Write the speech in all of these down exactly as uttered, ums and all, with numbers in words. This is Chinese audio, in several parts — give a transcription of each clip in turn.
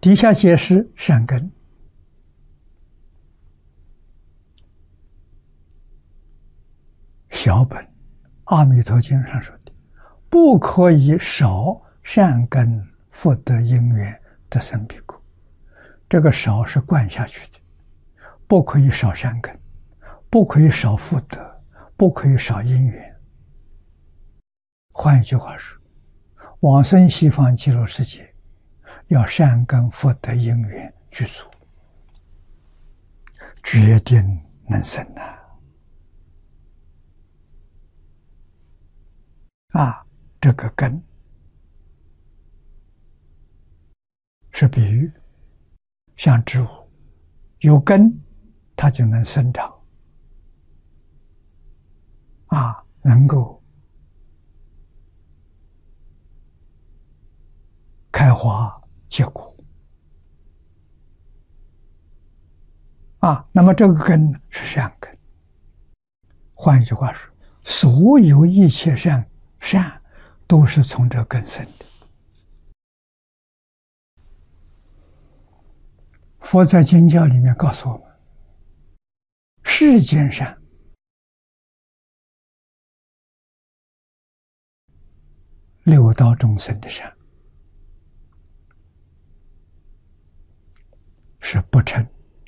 底下解释善根。小本《阿弥陀经》上说的，不可以少善根福德因缘得生彼国。这个少是灌下去的，不可以少善根，不可以少福德，不可以少因缘。换一句话说，往生西方极乐世界，要善根福德因缘具足，决定能生呐！啊，这个根是比喻，像植物有根，它就能生长，啊，能够开花结果，啊，那么这个根是善根。换一句话说，所有一切善善都是从这根生的。佛在经教里面告诉我们，世间善六道众生的善是不嗔、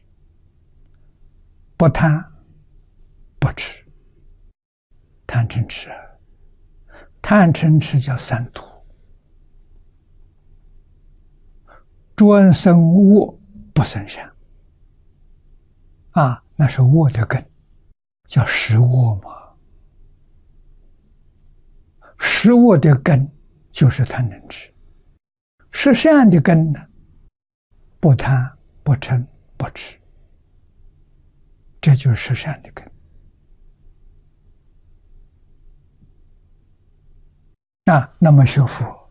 不贪、不痴。贪嗔痴，贪嗔痴叫三毒，专生恶不生善，啊，那是恶的根，叫识恶嘛。识恶的根就是贪嗔痴，识善的根呢，不贪不嗔不痴，这就是识善的根。啊，那么学佛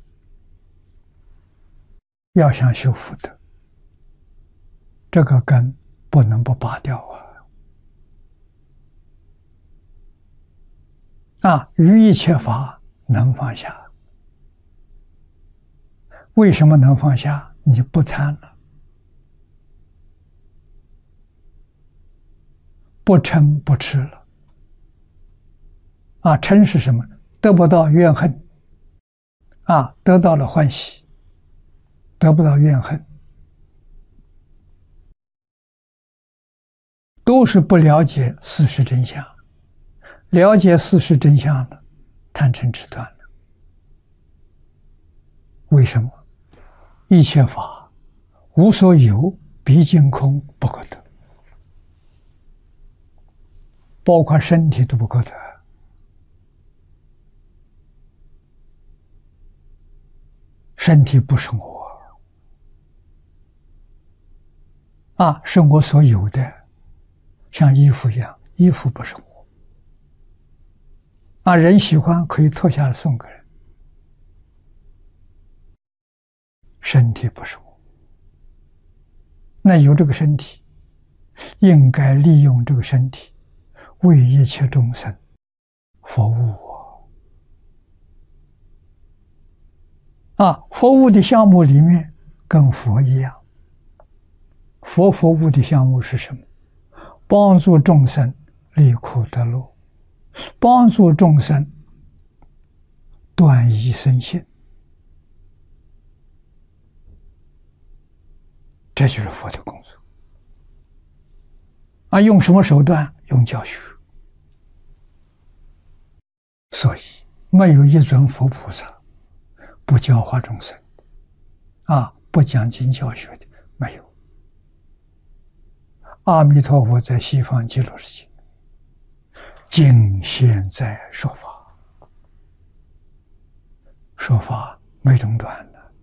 要想修福德，这个根不能不拔掉啊！啊，于一切法能放下。为什么能放下？你不贪了，不嗔不痴了。啊，嗔是什么？得不到怨恨。啊，得到了欢喜，得不到怨恨，都是不了解事实真相。了解事实真相了，贪嗔痴断了。为什么？一切法无所有，毕竟空，不可得，包括身体都不可得。身体不是我，啊，是我所有的，像衣服一样，衣服不是我，啊，人喜欢可以脱下来送给人，身体不是我，那有这个身体，应该利用这个身体，为一切众生服务我。啊，服务的项目里面跟佛一样，佛服务的项目是什么？帮助众生离苦得乐，帮助众生断疑生信，这就是佛的工作。啊，用什么手段？用教学。所以没有一尊佛菩萨不教化众生，啊，不讲经教学的没有。阿弥陀佛在西方极乐世界，今现在说法，说法没中断的。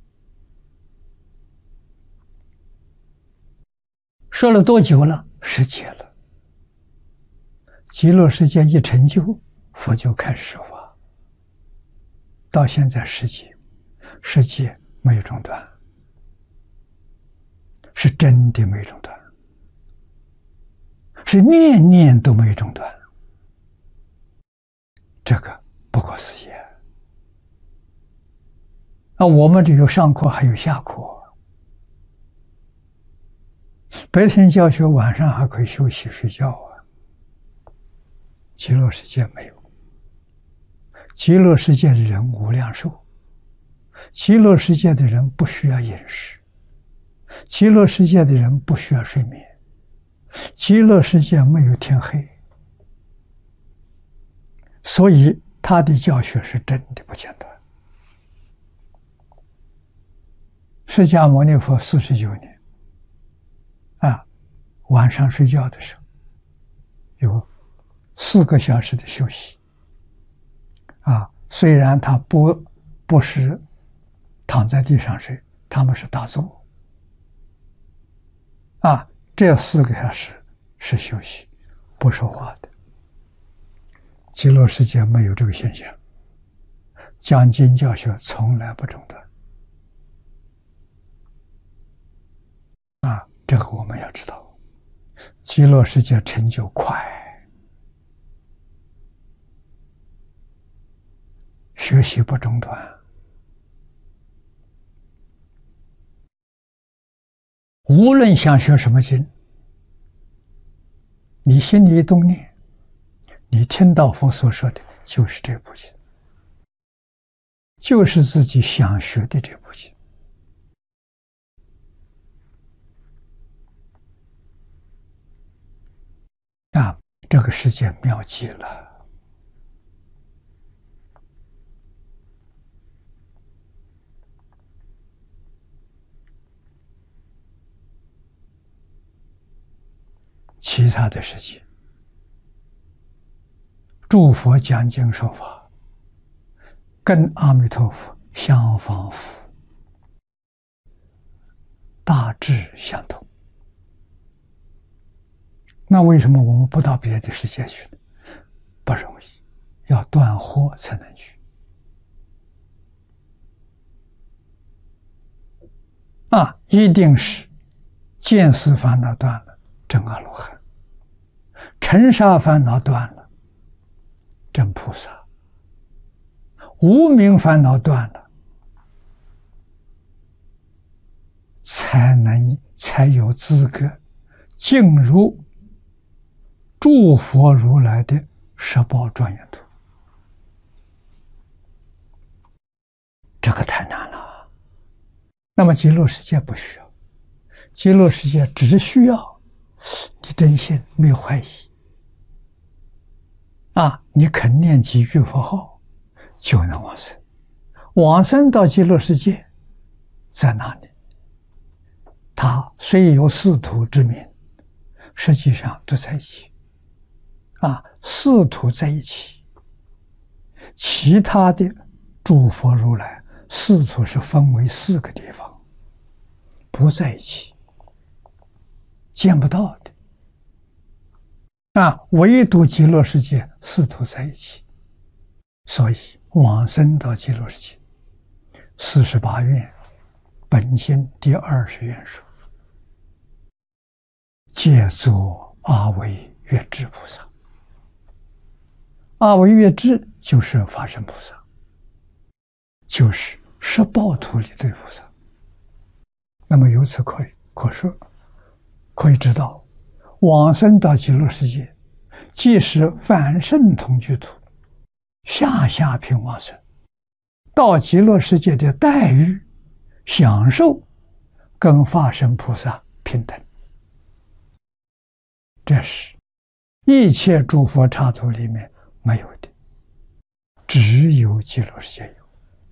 说了多久了？十劫了。极乐世界一成就，佛就开始说法。到现在十劫，十劫没有中断，是真的没中断，是念念都没中断，这个不可思议啊！我们只有上课还有下课， 白天教学，晚上还可以休息睡觉啊。极乐世界没有，极乐世界的人无量寿，极乐世界的人不需要饮食，极乐世界的人不需要睡眠，极乐世界没有天黑，所以他的教学是真的不间断。释迦牟尼佛四十九年啊，晚上睡觉的时候有四个小时的休息啊，虽然他不不是躺在地上睡，他们是打坐啊，这四个小时是休息，不说话的。极乐世界没有这个现象，讲经教学从来不中断啊，这个我们要知道。极乐世界成就快，学习不中断。无论想学什么经，你心里一动念，你听到佛所说的就是这部经，就是自己想学的这部经啊，这个世界妙极了。其他的世界，诸佛讲经说法，跟阿弥陀佛相仿佛，大致相同。那为什么我们不到别的世界去呢？不容易，要断惑才能去。啊，一定是见思烦恼断了，证阿罗汉；尘沙烦恼断了，证菩萨；无明烦恼断了，才能才有资格进入诸佛如来的十宝庄严土。这个太难了。那么极乐世界不需要，极乐世界只需要你真心没有怀疑啊，你肯念几句佛号就能往生。往生到极乐世界在哪里？它虽有四土之名，实际上都在一起啊，四土在一起，其他的诸佛如来四土是分为四个地方，不在一起，见不到的啊，唯独极乐世界四土在一起，所以往生到极乐世界，四十八愿本经第二十愿说，皆作阿惟越致菩萨。阿惟越致就是法身菩萨，就是十报土里的菩萨。那么由此可以可说，可以知道，往生到极乐世界，即使凡圣同居土，下下品往生，到极乐世界的待遇、享受，跟法身菩萨平等。这是一切诸佛刹土里面没有的，只有极乐世界有。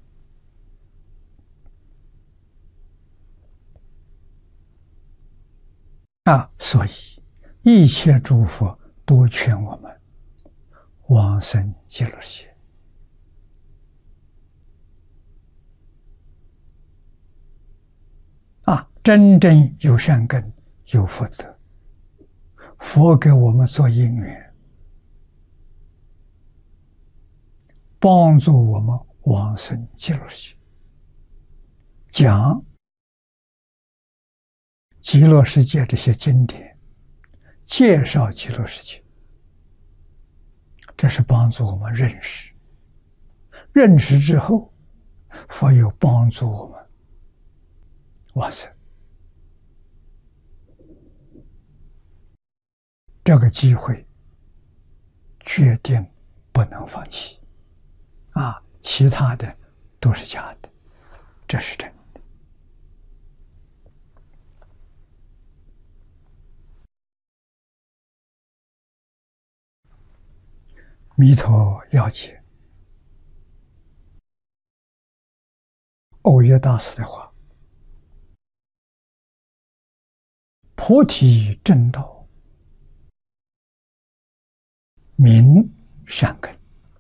啊，所以一切诸佛都劝我们往生极乐世界。啊，真正有善根，有福德，佛给我们做因缘，帮助我们往生极乐世界。讲极乐世界这些经典，介绍极乐世界，这是帮助我们认识。认识之后，佛又帮助我们往生。 这个机会决定不能放弃啊！其他的都是假的，这是真的。弥陀要解，欧耶大师的话：菩提正道，名善根。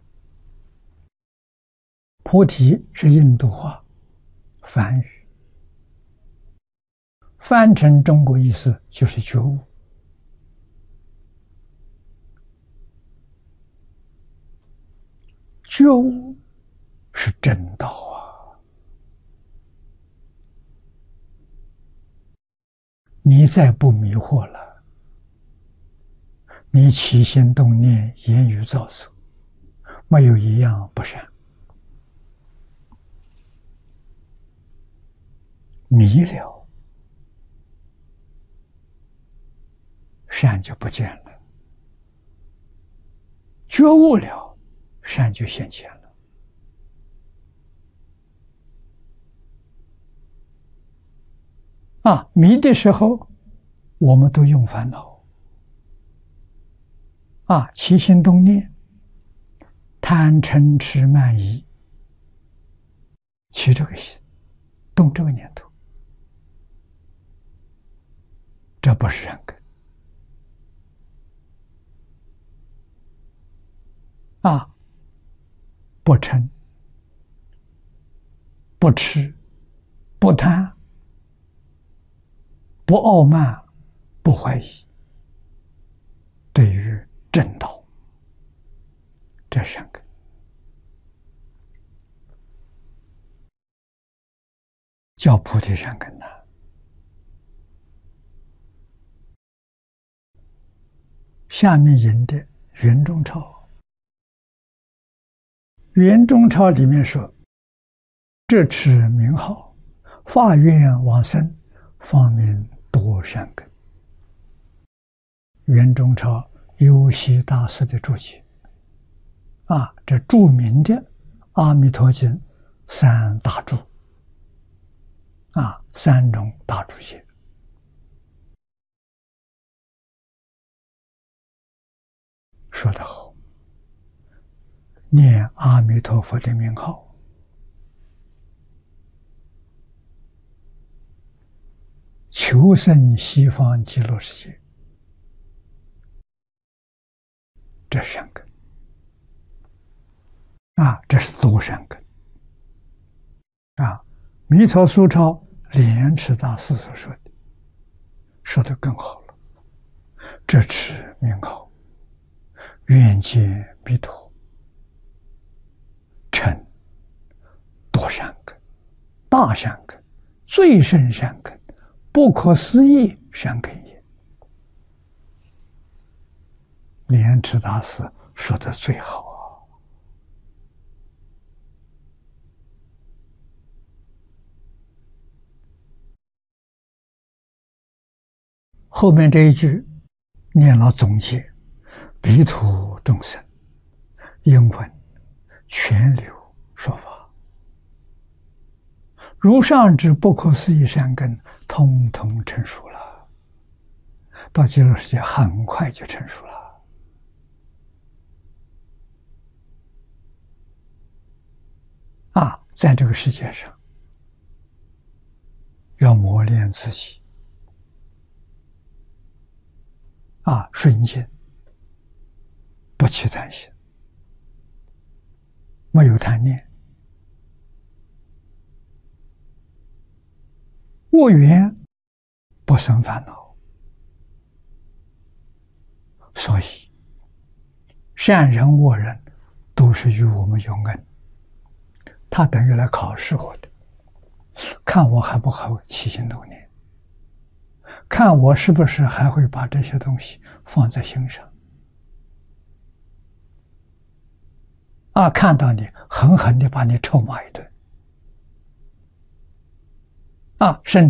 菩提是印度话梵语，翻成中国意思就是觉悟。觉悟是正道啊！你再不迷惑了，你起心动念、言语造作，没有一样不善。迷了，善就不见了；觉悟了，善就现前了。啊，迷的时候，我们都用烦恼，啊，起心动念，贪嗔痴慢疑，起这个心，动这个念头，这不是善根。啊，不嗔，不痴，不贪，不傲慢，不怀疑，对于正道，这是善根。叫菩提善根呐。下面引的圆中钞。圆中钞里面说：“这持名号，发愿往生，方名多善根。”圆中钞优西大师的注解啊，这著名的《阿弥陀经》三大注啊，三种大注解。说得好，念阿弥陀佛的名号，求生西方极乐世界，这是善根啊，这是多善根啊。弥陀疏钞莲池大师所说的，说得更好了。这持名号，愿见弥陀，成多善根、大善根、最胜善根、不可思议善根也。莲池大师说的最好啊。后面这一句念了总结：彼土众生，应闻全流说法，如上之不可思议善根，通通成熟了。到极乐世界很快就成熟了。啊，在这个世界上，要磨练自己。啊，顺境，不起贪心，没有贪念，恶缘不生烦恼，所以善人恶人都是与我们有恩，他等于来考试我的，看我还不还会起心动念，看我是不是还会把这些东西放在心上。啊，看到你狠狠地把你臭骂一顿，啊，甚至